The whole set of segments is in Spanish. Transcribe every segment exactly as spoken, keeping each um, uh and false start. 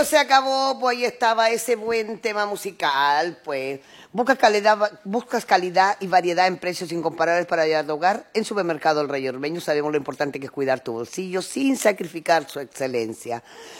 se acabó, pues ahí estaba ese buen tema musical, pues. Buscas calidad, buscas calidad y variedad en precios incomparables para llevar a tu hogar. En Supermercado El Rey Ormeño sabemos lo importante que es cuidar tu bolsillo sin sacrificar su excelencia.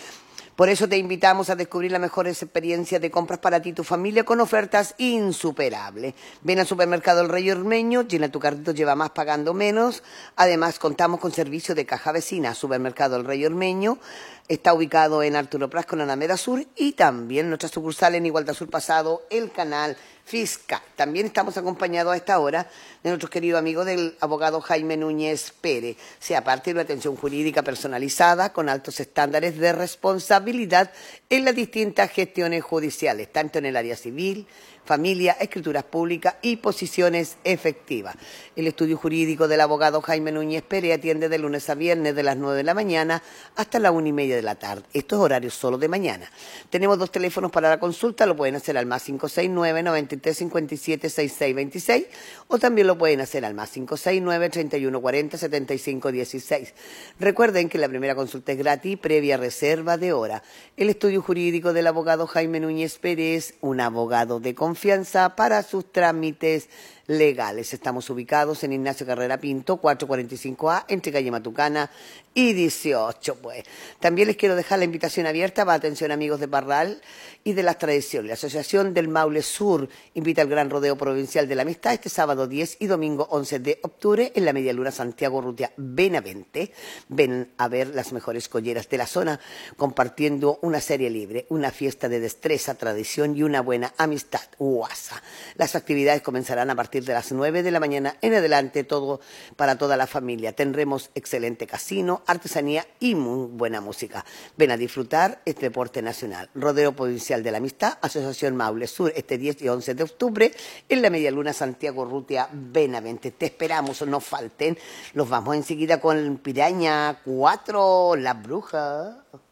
Por eso te invitamos a descubrir las mejores experiencias de compras para ti y tu familia con ofertas insuperables. Ven al Supermercado El Rey Ormeño, llena tu carrito, lleva más pagando menos. Además, contamos con servicio de caja vecina. Supermercado El Rey Ormeño está ubicado en Arturo Pras con Alameda Sur y también nuestra sucursal en Igualdad Sur Pasado, el canal Fiscal. También estamos acompañados a esta hora de nuestro querido amigo del abogado Jaime Núñez Pérez. Sea parte de una atención jurídica personalizada con altos estándares de responsabilidad en las distintas gestiones judiciales, tanto en el área civil, familia, escrituras públicas y posiciones efectivas. El estudio jurídico del abogado Jaime Núñez Pérez atiende de lunes a viernes de las nueve de la mañana hasta las una y media de la tarde. Estos horarios solo de mañana. Tenemos dos teléfonos para la consulta, lo pueden hacer al más cinco seis nueve, noventa y tres, cincuenta y siete, sesenta y seis veintiséis o también lo pueden hacer al más cinco seis nueve, treinta y uno cuarenta, setenta y cinco dieciséis. Recuerden que la primera consulta es gratis, previa reserva de hora. El estudio jurídico del abogado Jaime Núñez Pérez, un abogado de confianza. Confianza para sus trámites legales. Estamos ubicados en Ignacio Carrera Pinto, cuatrocientos cuarenta y cinco A, entre calle Matucana y dieciocho. Pues. También les quiero dejar la invitación abierta para atención amigos de Parral y de las tradiciones. La Asociación del Maule Sur invita al Gran Rodeo Provincial de la Amistad este sábado diez y domingo once de octubre en la Media Luna Santiago Urrutia Benavente. Ven a ver las mejores colleras de la zona compartiendo una serie libre, una fiesta de destreza, tradición y una buena amistad. UASA. Las actividades comenzarán a partir de las nueve de la mañana en adelante, todo para toda la familia. Tendremos excelente casino, artesanía y muy buena música. Ven a disfrutar este deporte nacional. Rodeo Provincial de la Amistad, Asociación Maule Sur, este diez y once de octubre en la Media Luna Santiago Urrutia Benavente. Te esperamos, no falten. Los vamos enseguida con Piraña cuatro, La Bruja.